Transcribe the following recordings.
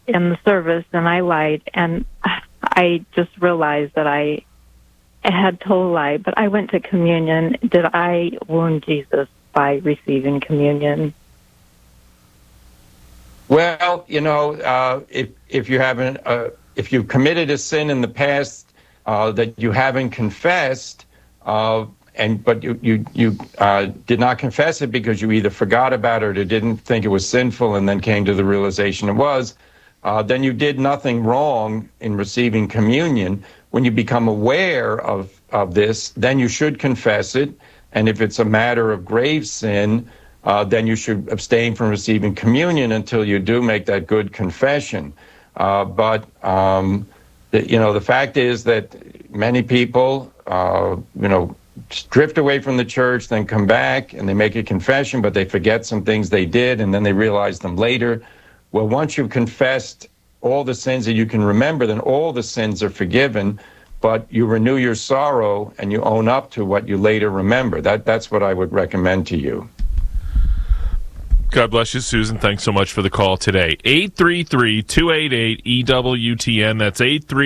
in the service, and I lied, and I just realized that I had told a lie, but I went to communion. Did I wound Jesus by receiving communion? Well, if you haven't, if you've committed a sin in the past that you haven't confessed, but you did not confess it because you either forgot about it or didn't think it was sinful, and then came to the realization it was, then you did nothing wrong in receiving communion. When you become aware of this, then you should confess it, and if it's a matter of grave sin, then you should abstain from receiving communion until you do make that good confession. The fact is that many people, drift away from the church, then come back, and they make a confession, but they forget some things they did, and then they realize them later. Well, once you've confessed all the sins that you can remember, then all the sins are forgiven, but you renew your sorrow and you own up to what you later remember. That's what I would recommend to you. God bless you, Susan. Thanks so much for the call today. 833-288-EWTN. That's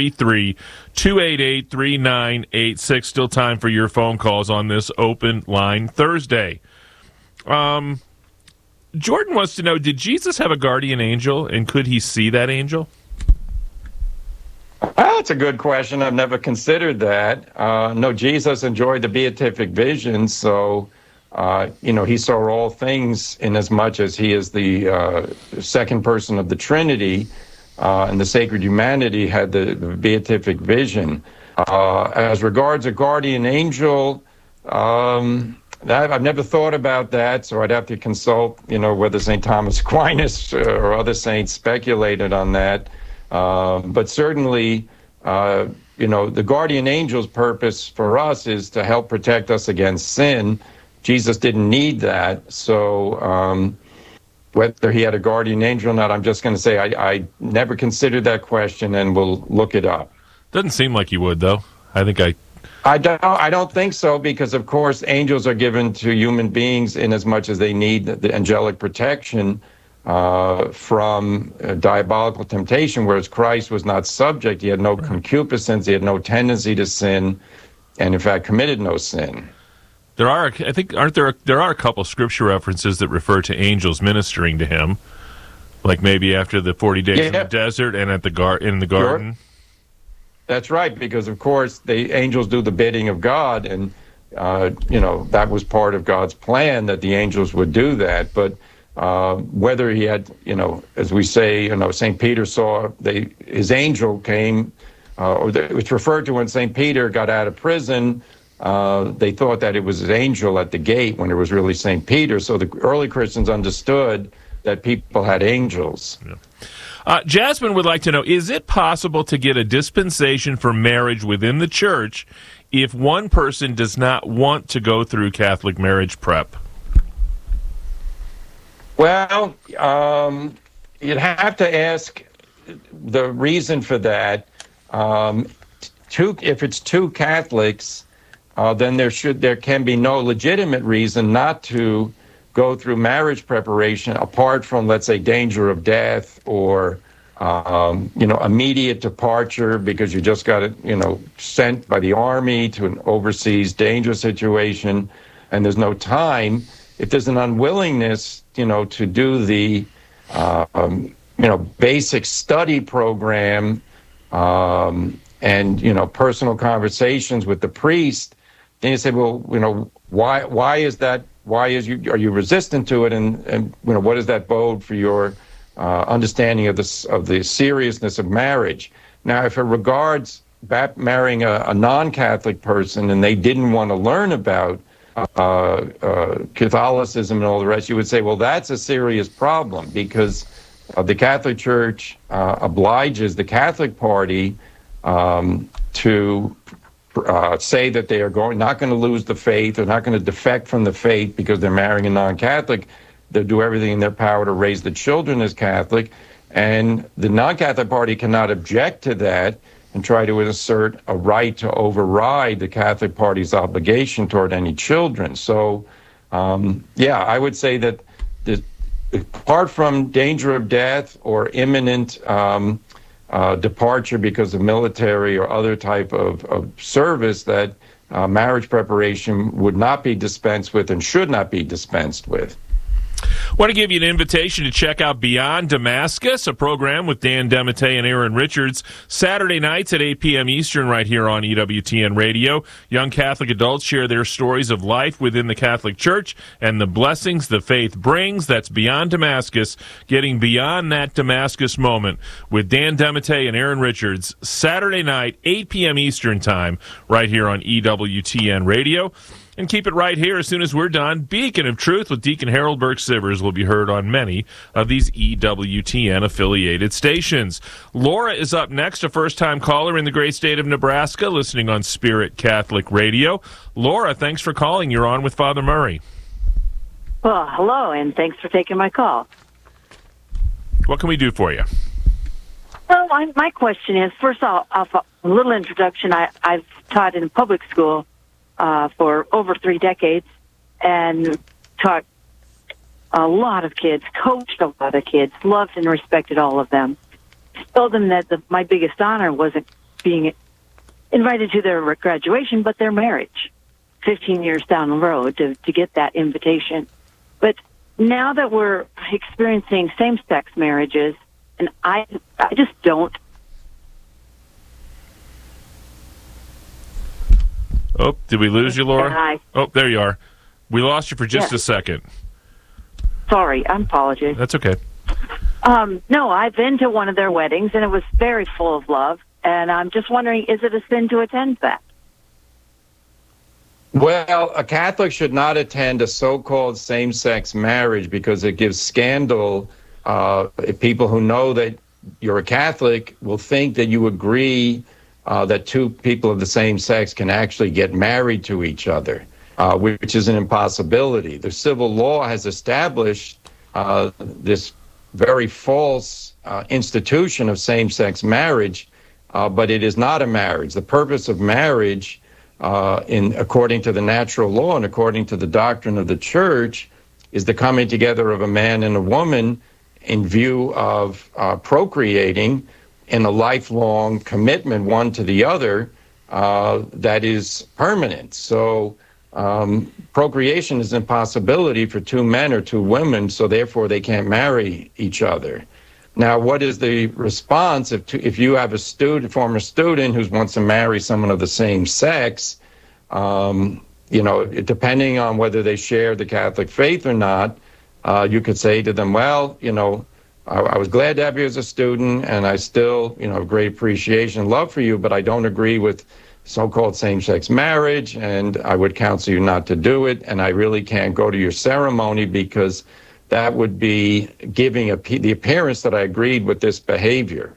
833-288-3986. Still time for your phone calls on this Open Line Thursday. Jordan wants to know, did Jesus have a guardian angel, and could he see that angel? That's a good question. I've never considered that. No, Jesus enjoyed the beatific vision, so... he saw all things in as much as he is the second person of the Trinity, and the sacred humanity had the beatific vision. As regards a guardian angel, I've never thought about that, so I'd have to consult, whether St. Thomas Aquinas or other saints speculated on that. But certainly, the guardian angel's purpose for us is to help protect us against sin. Jesus didn't need that, so whether he had a guardian angel or not, I'm just going to say I never considered that question, and we'll look it up. Doesn't seem like you would, though. I don't think so, because of course angels are given to human beings in as much as they need the angelic protection from diabolical temptation, whereas Christ was not subject. He had no concupiscence, he had no tendency to sin, and in fact committed no sin. There are a couple scripture references that refer to angels ministering to him, like maybe after the 40 days in the desert and in the garden. Sure. That's right, because of course the angels do the bidding of God, and that was part of God's plan that the angels would do that. But whether he had, as we say, St. Peter saw his angel came, it's referred to when St. Peter got out of prison. They thought that it was his angel at the gate when it was really St. Peter. So the early Christians understood that people had angels. Yeah. Jasmine would like to know, is it possible to get a dispensation for marriage within the church if one person does not want to go through Catholic marriage prep? Well, you'd have to ask the reason for that. If it's two Catholics, then there can be no legitimate reason not to go through marriage preparation apart from, let's say, danger of death or immediate departure because you just got sent by the army to an overseas danger situation and there's no time. If there's an unwillingness to do the basic study program and personal conversations with the priest, then you say, well, why is that? Are you resistant to it? And what does that bode for your understanding of the seriousness of marriage? Now, if it regards marrying a non-Catholic person and they didn't want to learn about Catholicism and all the rest, you would say, well, that's a serious problem because the Catholic Church obliges the Catholic Party to say that they are not going to lose the faith, they're not going to defect from the faith because they're marrying a non-Catholic. They'll do everything in their power to raise the children as Catholic, and the non-Catholic Party cannot object to that and try to assert a right to override the Catholic Party's obligation toward any children. So, I would say that apart from danger of death or imminent departure because of military or other type of service, that marriage preparation would not be dispensed with and should not be dispensed with. I want to give you an invitation to check out Beyond Damascus, a program with Dan DeMatte and Aaron Richards, Saturday nights at 8 p.m. Eastern right here on EWTN Radio. Young Catholic adults share their stories of life within the Catholic Church and the blessings the faith brings. That's Beyond Damascus, getting beyond that Damascus moment with Dan DeMatte and Aaron Richards, Saturday night, 8 p.m. Eastern time, right here on EWTN Radio. And keep it right here as soon as we're done. Beacon of Truth with Deacon Harold Burke-Sivers will be heard on many of these EWTN-affiliated stations. Laura is up next, a first-time caller in the great state of Nebraska, listening on Spirit Catholic Radio. Laura, thanks for calling. You're on with Father Murray. Well, hello, and thanks for taking my call. What can we do for you? Well, my question is, first off, a little introduction. I've taught in public school for over 3 decades and taught a lot of kids, coached a lot of kids, loved and respected all of them. Told them that my biggest honor wasn't being invited to their graduation, but their marriage 15 years down the road to get that invitation. But now that we're experiencing same-sex marriages, and I just don't. Oh, did we lose you, Laura? Oh, there you are. We lost you for just a second. Sorry, I apologize. That's okay. No, I've been to one of their weddings, and it was very full of love. And I'm just wondering, is it a sin to attend that? Well, a Catholic should not attend a so-called same-sex marriage because it gives scandal. People who know that you're a Catholic will think that you agree that two people of the same sex can actually get married to each other, which is an impossibility. The civil law has established this very false institution of same-sex marriage, but it is not a marriage. The purpose of marriage, according to the natural law and according to the doctrine of the Church, is the coming together of a man and a woman in view of procreating in a lifelong commitment one to the other that is permanent. So procreation is an impossibility for two men or two women, so therefore they can't marry each other. Now, what is the response if you have a former student who wants to marry someone of the same sex? Depending on whether they share the Catholic faith or not, you could say to them, well, I was glad to have you as a student, and I still, have great appreciation and love for you, but I don't agree with so-called same-sex marriage, and I would counsel you not to do it, and I really can't go to your ceremony because that would be giving the appearance that I agreed with this behavior.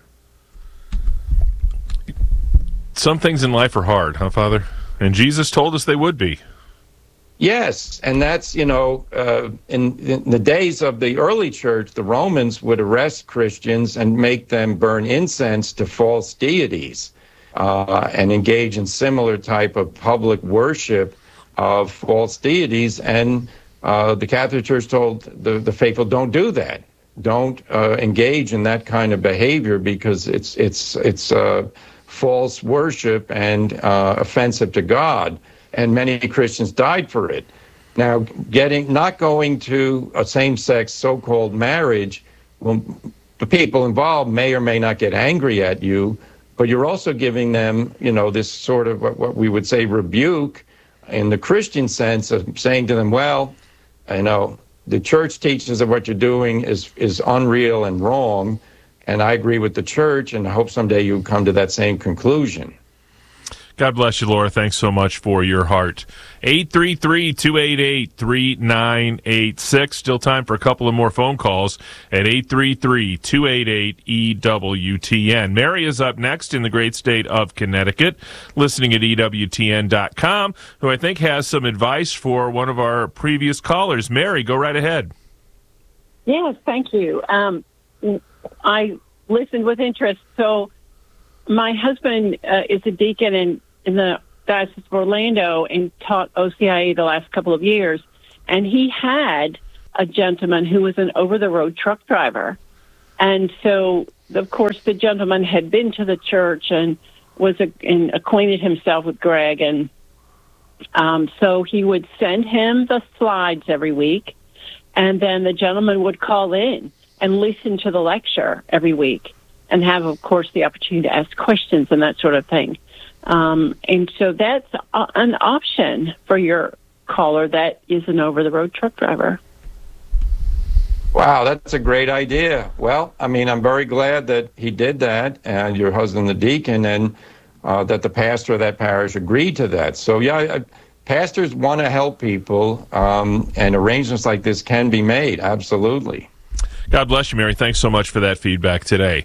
Some things in life are hard, huh, Father? And Jesus told us they would be. Yes, and that's, in the days of the early church, the Romans would arrest Christians and make them burn incense to false deities and engage in similar type of public worship of false deities. And the Catholic Church told the faithful, don't do that. Don't engage in that kind of behavior because it's false worship and offensive to God. And many Christians died for it. Now, not going to a same-sex so-called marriage, well, the people involved may or may not get angry at you, but you're also giving them, this sort of what we would say rebuke in the Christian sense of saying to them, well, the church teaches that what you're doing is unreal and wrong, and I agree with the church, and I hope someday you come to that same conclusion. God bless you, Laura. Thanks so much for your heart. 833-288-3986. Still time for a couple of more phone calls at 833-288-EWTN. Mary is up next in the great state of Connecticut, listening at EWTN.com, who I think has some advice for one of our previous callers. Mary, go right ahead. Yes, thank you. I listened with interest. So my husband is a deacon in the Diocese of Orlando and taught OCIA the last couple of years. And he had a gentleman who was an over-the-road truck driver. And so, of course, the gentleman had been to the church and and acquainted himself with Greg. And so he would send him the slides every week. And then the gentleman would call in and listen to the lecture every week and have, of course, the opportunity to ask questions and that sort of thing. And so that's an option for your caller that is an over-the-road truck driver. Wow, that's a great idea. Well, I mean, I'm very glad that he did that, and your husband, the deacon, and that the pastor of that parish agreed to that. So, yeah, pastors want to help people, and arrangements like this can be made, absolutely. God bless you, Mary. Thanks so much for that feedback today.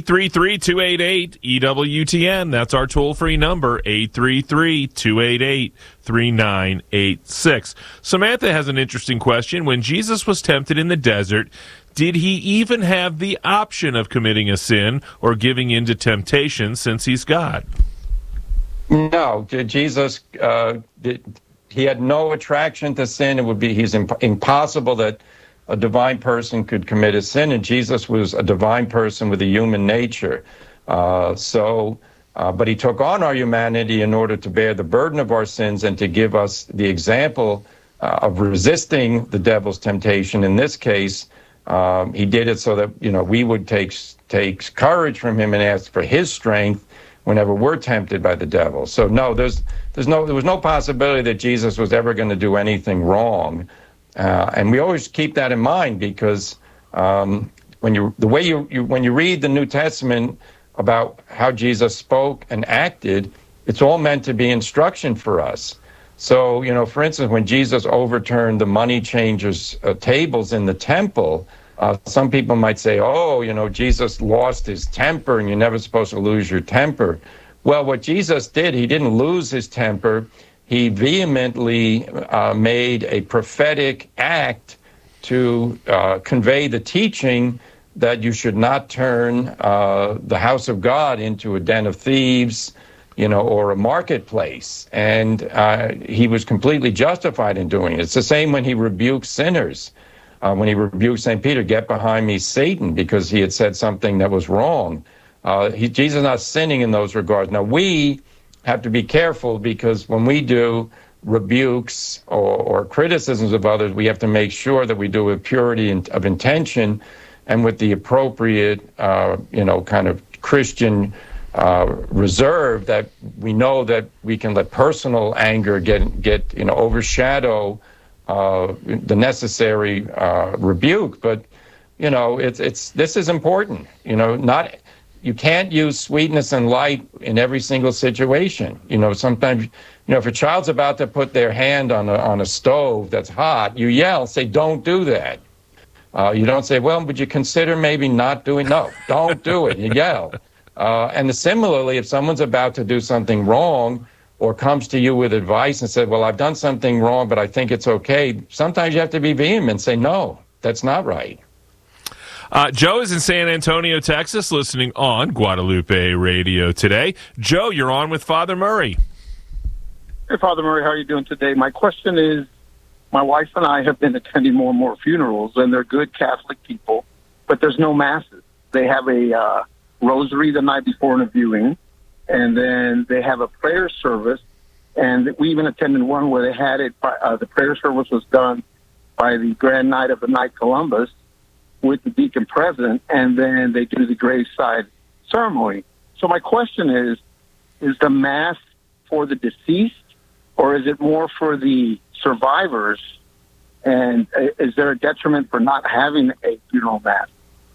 833-288-EWTN. That's our toll-free number, 833-288-3986. Samantha has an interesting question. When Jesus was tempted in the desert, did he even have the option of committing a sin or giving in to temptation since he's God? No, Jesus, he had no attraction to sin. It would be impossible that a divine person could commit a sin, and Jesus was a divine person with a human nature. But he took on our humanity in order to bear the burden of our sins and to give us the example of resisting the devil's temptation. In this case, he did it so that we would take courage from him and ask for his strength whenever we're tempted by the devil. So no, there was no possibility that Jesus was ever going to do anything wrong. And we always keep that in mind because when you read the New Testament about how Jesus spoke and acted, it's all meant to be instruction for us. So, for instance, when Jesus overturned the money changers' tables in the temple, some people might say, Jesus lost his temper and you're never supposed to lose your temper. Well, what Jesus did, he didn't lose his temper. He vehemently made a prophetic act to convey the teaching that you should not turn the house of God into a den of thieves, or a marketplace. And he was completely justified in doing it. It's the same when he rebuked sinners. When he rebuked St. Peter, "Get behind me, Satan," because he had said something that was wrong. Jesus is not sinning in those regards. Now, we have to be careful because when we do rebukes or criticisms of others, we have to make sure that we do with purity of intention and with the appropriate, kind of Christian reserve, that we know that we can let personal anger get overshadow the necessary rebuke. But this is important. You can't use sweetness and light in every single situation. Sometimes, if a child's about to put their hand on a stove that's hot, you yell, say, "Don't do that." You don't say, "Well, would you consider maybe not doing?" No, don't do it. You yell. And similarly, if someone's about to do something wrong or comes to you with advice and says, "Well, I've done something wrong, but I think it's okay," sometimes you have to be vehement and say, "No, that's not right." Joe is in San Antonio, Texas, listening on Guadalupe Radio today. Joe, you're on with Father Murray. Hey, Father Murray, how are you doing today? My question is, my wife and I have been attending more and more funerals, and they're good Catholic people, but there's no masses. They have a rosary the night before in a viewing, and then they have a prayer service, and we even attended one where they had it, the prayer service was done by the Grand Knight of the Knight Columbus, with the deacon present, and then they do the graveside ceremony. So my question is the Mass for the deceased, or is it more for the survivors? And is there a detriment for not having a funeral Mass?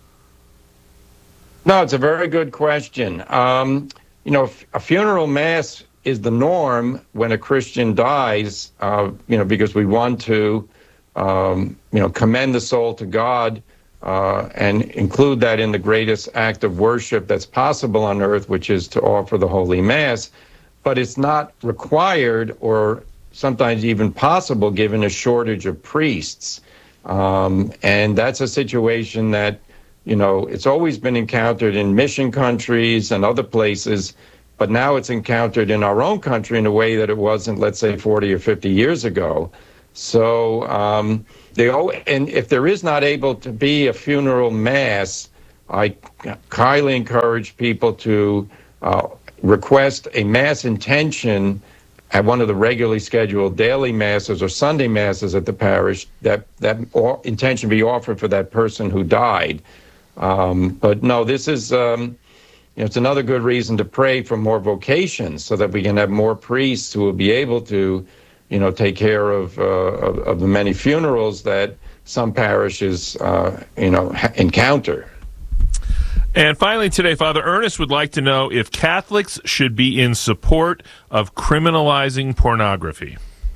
No, it's a very good question. A funeral Mass is the norm when a Christian dies, because we want to, commend the soul to God, and include that in the greatest act of worship that's possible on earth, which is to offer the Holy Mass. But it's not required or sometimes even possible given a shortage of priests. And that's a situation that, it's always been encountered in mission countries and other places, but now it's encountered in our own country in a way that it wasn't, let's say, 40 or 50 years ago. So and if there is not able to be a funeral mass, I highly encourage people to request a mass intention at one of the regularly scheduled daily masses or Sunday masses at the parish, that intention be offered for that person who died. But no, this is it's another good reason to pray for more vocations, so that we can have more priests who will be able to take care of the many funerals that some parishes encounter. And finally today, Father Ernest would like to know if Catholics should be in support of criminalizing pornography.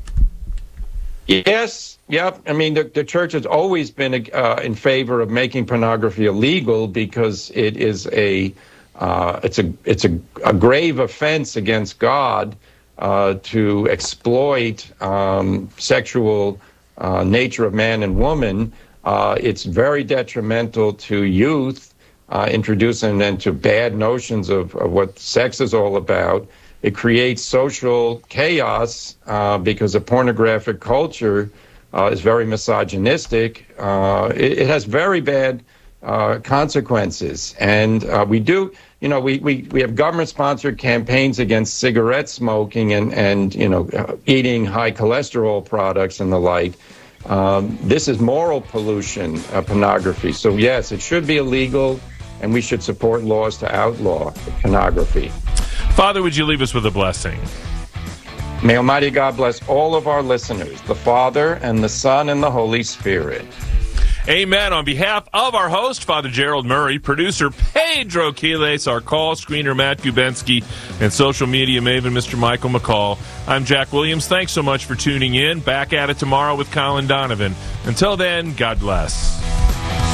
Yes, yep. I mean, the church has always been in favor of making pornography illegal, because it is it's a grave offense against God to exploit sexual nature of man and woman. It's very detrimental to youth, introducing them to bad notions of what sex is all about. It creates social chaos because a pornographic culture is very misogynistic. It has very bad consequences. And we have government-sponsored campaigns against cigarette smoking and eating high cholesterol products and the like. This is moral pollution, pornography. So yes, it should be illegal, and we should support laws to outlaw pornography. Father, would you leave us with a blessing? May Almighty God bless all of our listeners, the Father and the Son and the Holy Spirit. Amen. On behalf of our host, Father Gerald Murray, producer Pedro Quiles, our call screener Matt Gubensky, and social media maven Mr. Michael McCall, I'm Jack Williams. Thanks so much for tuning in. Back at it tomorrow with Colin Donovan. Until then, God bless.